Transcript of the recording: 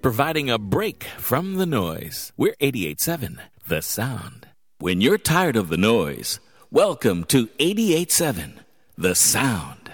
providing a break from the noise. We're 88.7, The Sound. When you're tired of the noise, welcome to 88.7, The Sound.